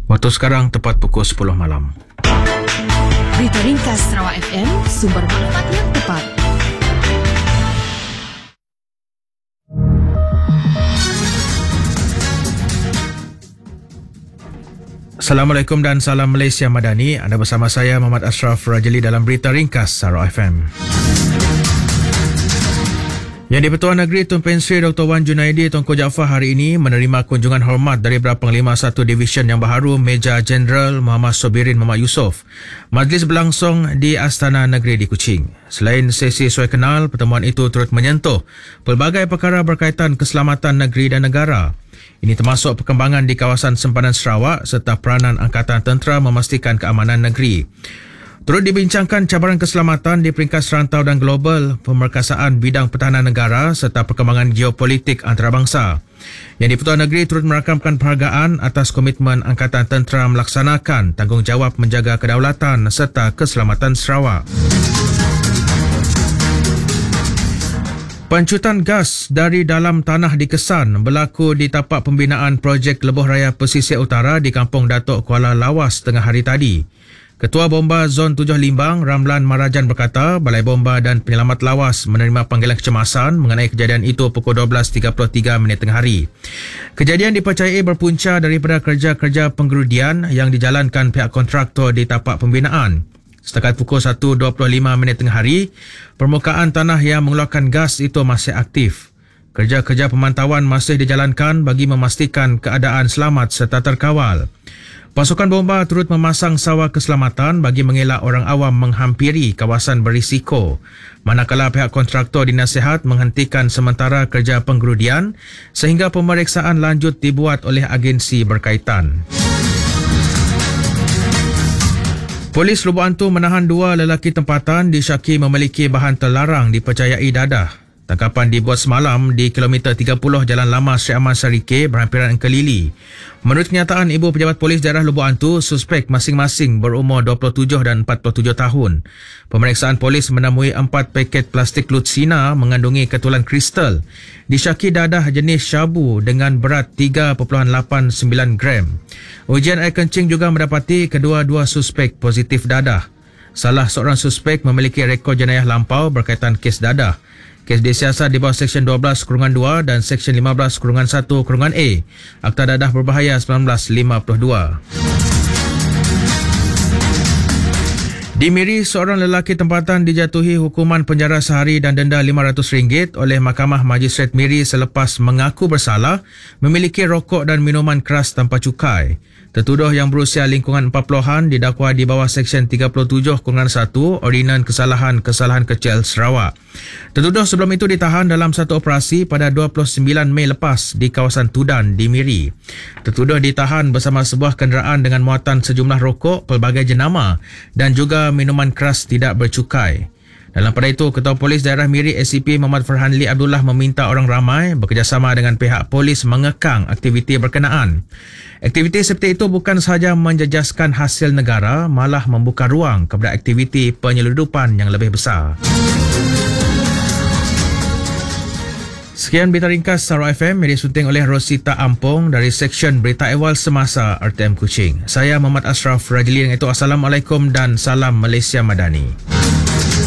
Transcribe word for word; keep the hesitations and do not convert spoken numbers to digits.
Waktu sekarang tepat pukul sepuluh malam. Berita ringkas Sarawak F M, sumber maklumat yang tepat. Assalamualaikum dan salam Malaysia Madani. Anda bersama saya Muhammad Ashraf Rajali dalam Berita Ringkas Sarawak F M. Yang di-Pertuan Negeri Tun Pen Sri Doktor Wan Junaidi Tunku Jaafar hari ini menerima kunjungan hormat daripada Panglima satu Division yang baharu Meja Jeneral Muhammad Sobirin Muhammad Yusof. Majlis berlangsung di Astana Negeri di Kuching. Selain sesi suai kenal, pertemuan itu turut menyentuh pelbagai perkara berkaitan keselamatan negeri dan negara. Ini termasuk perkembangan di kawasan sempadan Sarawak serta peranan Angkatan Tentera memastikan keamanan negeri. Turut dibincangkan cabaran keselamatan di peringkat serantau dan global, pemerkasaan bidang pertahanan negara serta perkembangan geopolitik antarabangsa. Yang di-Pertuan Negeri turut merakamkan penghargaan atas komitmen Angkatan Tentera melaksanakan tanggungjawab menjaga kedaulatan serta keselamatan Sarawak. Pancutan gas dari dalam tanah di Kesan berlaku di tapak pembinaan projek Lebuh Raya Pesisir Utara di Kampung Datuk Kuala Lawas tengah hari tadi. Ketua Bomba Zon tujuh Limbang, Ramlan Marajan berkata, Balai Bomba dan Penyelamat Lawas menerima panggilan kecemasan mengenai kejadian itu pukul dua belas tiga puluh tiga minit tengah hari. Kejadian dipercayai berpunca daripada kerja-kerja penggerudian yang dijalankan pihak kontraktor di tapak pembinaan. Setakat pukul satu dua puluh lima minit tengah hari, permukaan tanah yang mengeluarkan gas itu masih aktif. Kerja-kerja pemantauan masih dijalankan bagi memastikan keadaan selamat serta terkawal. Pasukan bomba turut memasang sawar keselamatan bagi mengelak orang awam menghampiri kawasan berisiko, manakala pihak kontraktor dinasihat menghentikan sementara kerja penggerudian sehingga pemeriksaan lanjut dibuat oleh agensi berkaitan. Polis Lubuk Antu menahan dua lelaki tempatan disyaki memiliki bahan terlarang dipercayai dadah. Tangkapan dibuat semalam di kilometer tiga puluh Jalan Lama Sri Aman Sarike berhampiran Kelili. Menurut kenyataan Ibu Pejabat Polis Daerah Lubuk Antu, suspek masing-masing berumur dua puluh tujuh dan empat puluh tujuh tahun. Pemeriksaan polis menemui empat paket plastik lutsina mengandungi ketulan kristal. Disyaki dadah jenis syabu dengan berat tiga perpuluhan lapan sembilan gram. Ujian air kencing juga mendapati kedua-dua suspek positif dadah. Salah seorang suspek memiliki rekod jenayah lampau berkaitan kes dadah. Kes disiasat di bawah Seksyen dua belas Kurungan dua dan Seksyen lima belas Kurungan satu Kurungan A Akta Dadah Berbahaya seribu sembilan ratus lima puluh dua. Di Miri, seorang lelaki tempatan dijatuhi hukuman penjara sehari dan denda lima ratus ringgit oleh Mahkamah Majistret Miri selepas mengaku bersalah memiliki rokok dan minuman keras tanpa cukai. Tertuduh yang berusia lingkungan empat puluhan didakwa di bawah Seksyen tiga puluh tujuh Kurungan satu Ordinan Kesalahan-Kesalahan Kecil Sarawak. Tertuduh sebelum itu ditahan dalam satu operasi pada dua puluh sembilan Mei lepas di kawasan Tudan di Miri. Tertuduh ditahan bersama sebuah kenderaan dengan muatan sejumlah rokok, pelbagai jenama dan juga minuman keras tidak bercukai. Dalam pada itu, Ketua Polis Daerah Miri A C P Muhammad Farhanli Abdullah meminta orang ramai bekerjasama dengan pihak polis mengekang aktiviti berkenaan. Aktiviti seperti itu bukan sahaja menjejaskan hasil negara, malah membuka ruang kepada aktiviti penyeludupan yang lebih besar. Sekian Berita Ringkas Sarawak F M yang disunting oleh Rosita Ampong dari Seksyen Berita Ehwal Semasa R T M Kuching. Saya Muhammad Ashraf Rajali dengan itu. Assalamualaikum dan salam Malaysia Madani.